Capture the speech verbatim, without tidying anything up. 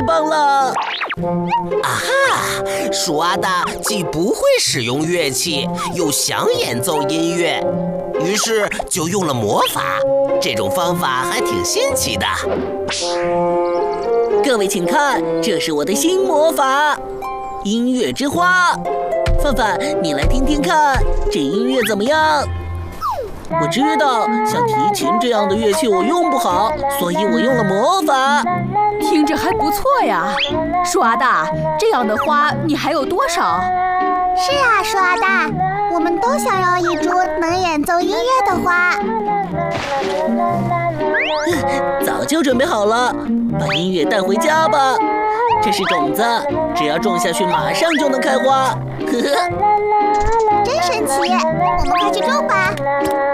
棒了！ 啊哈，鼠阿大既不会使用乐器，又想演奏音乐，于是就用了魔法。这种方法还挺新奇的。 各位请看，这是我的新魔法——音乐之花。范范，你来听听看，这音乐怎么样？我知道，像提琴这样的乐器我用不好，所以我用了魔法。 听着还不错呀，鼠阿大，这样的花你还有多少？ 是啊，鼠阿大，我们都想要一株能演奏音乐的花。 早就准备好了，把音乐带回家吧。这是种子，只要种下去，马上就能开花。呵呵， 真神奇，我们快去种吧。